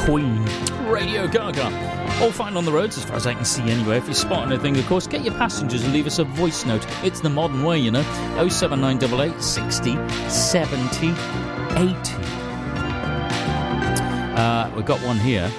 Queen, Radio Gaga. All fine on the roads, as far as I can see anyway. If you spot anything, of course, get your passengers and leave us a voice note. It's the modern way, you know. 07988 60 70 80. We've got one here.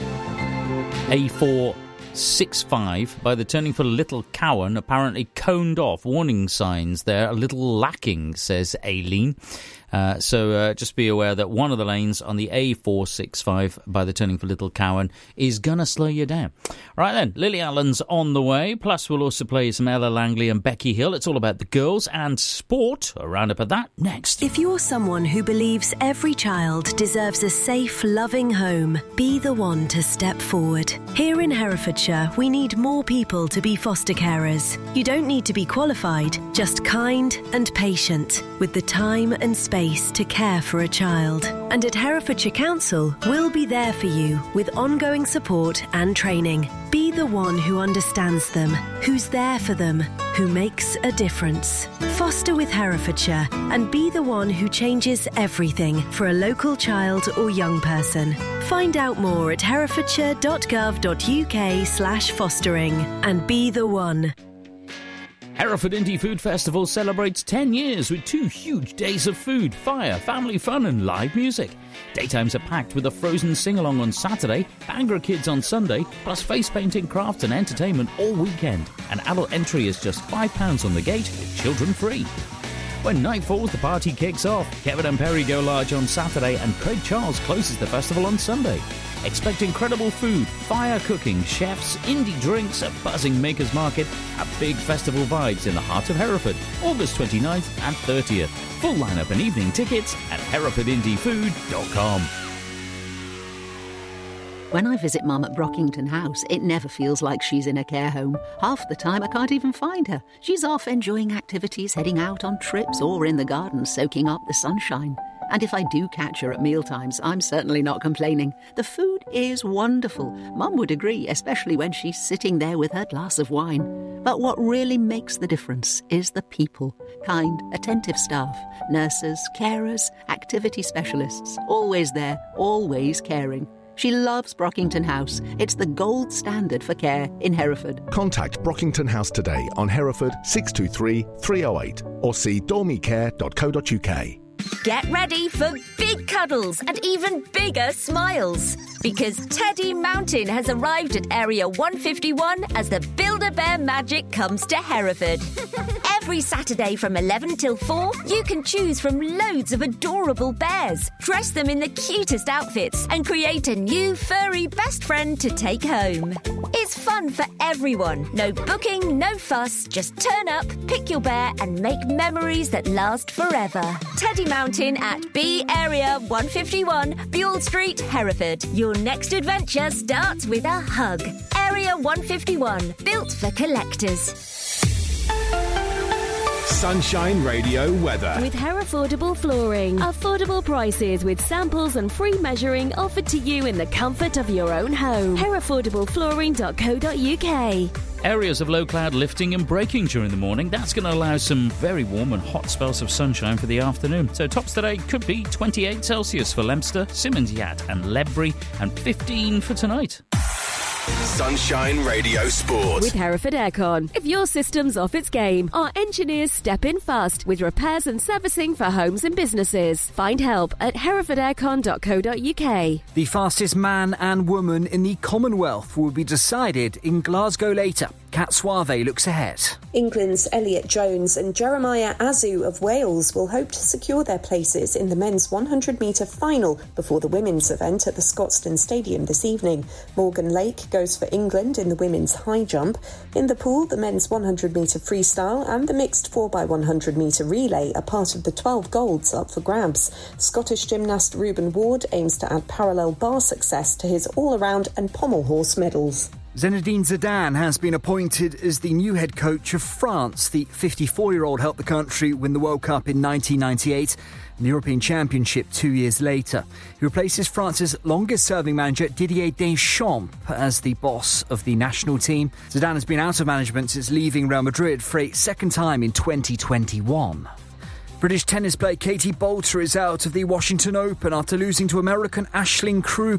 A465 by the turning for Little Cowan, apparently coned off. Warning signs there, a little lacking, says Aileen. So just be aware that one of the lanes on the A465 by the turning for Little Cowan is going to slow you down. Right then, Lily Allen's on the way, plus we'll also play some Ella Langley and Becky Hill. It's all about the girls and sport. A roundup of that next. If you're someone who believes every child deserves a safe, loving home, be the one to step forward. Here in Herefordshire, we need more people to be foster carers. You don't need to be qualified, just kind and patient, with the time and space to care for a child. And at Herefordshire Council, we'll be there for you with ongoing support and training. Be the one who understands them, who's there for them, who makes a difference. Foster with Herefordshire and be the one who changes everything for a local child or young person. Find out more at herefordshire.gov.uk/fostering and be the one. Hereford Indie Food Festival celebrates 10 years with 2 huge days of food, fire, family fun and live music. Daytimes are packed with a Frozen sing-along on Saturday, Bhangra Kids on Sunday, plus face painting, crafts and entertainment all weekend. An adult entry is just £5 on the gate, with children free. When night falls, the party kicks off. Kevin and Perry go large on Saturday and Craig Charles closes the festival on Sunday. Expect incredible food, fire cooking, chefs, indie drinks, a buzzing makers market, and big festival vibes in the heart of Hereford, August 29th and 30th. Full lineup and evening tickets at herefordindiefood.com. When I visit Mum at Brockington House, it never feels like she's in a care home. Half the time I can't even find her. She's off enjoying activities, heading out on trips, or in the garden soaking up the sunshine. And if I do catch her at mealtimes, I'm certainly not complaining. The food is wonderful. Mum would agree, especially when she's sitting there with her glass of wine. But what really makes the difference is the people. Kind, attentive staff, nurses, carers, activity specialists. Always there, always caring. She loves Brockington House. It's the gold standard for care in Hereford. Contact Brockington House today on Hereford 623 308 or see dormicare.co.uk. Get ready for big cuddles and even bigger smiles, because Teddy Mountain has arrived at Area 151 as the Build-A-Bear magic comes to Hereford. Every Saturday from 11 till 4, you can choose from loads of adorable bears, dress them in the cutest outfits and create a new furry best friend to take home. It's fun for everyone. No booking, no fuss, just turn up, pick your bear and make memories that last forever. Teddy Mountain at B Area 151, Buell Street, Hereford. Your next adventure starts with a hug. Area 151, built for collectors. Sunshine Radio weather. With Herefordable Flooring. Affordable prices with samples and free measuring offered to you in the comfort of your own home. herefordablepflooring.co.uk. Areas of low cloud lifting and breaking during the morning. That's going to allow some very warm and hot spells of sunshine for the afternoon. So tops today could be 28 Celsius for Leominster, Simmons Yat and Ledbury, and 15 for tonight. Sunshine Radio Sport. With Hereford Aircon. If your system's off its game, our engineers step in fast with repairs and servicing for homes and businesses. Find help at herefordaircon.co.uk. The fastest man and woman in the Commonwealth will be decided in Glasgow later. Kat Suave looks ahead. England's Elliot Jones and Jeremiah Azu of Wales will hope to secure their places in the men's 100-metre final before the women's event at the Scotstoun Stadium this evening. Morgan Lake goes for England in the women's high jump. In the pool, the men's 100-metre freestyle and the mixed 4x100-metre relay are part of the 12 golds up for grabs. Scottish gymnast Reuben Ward aims to add parallel bar success to his all-around and pommel horse medals. Zinedine Zidane has been appointed as the new head coach of France. The 54-year-old helped the country win the World Cup in 1998 and the European Championship 2 years later. He replaces France's longest-serving manager Didier Deschamps as the boss of the national team. Zidane has been out of management since leaving Real Madrid for a second time in 2021. British tennis player Katie Boulter is out of the Washington Open after losing to American Aisling Kruger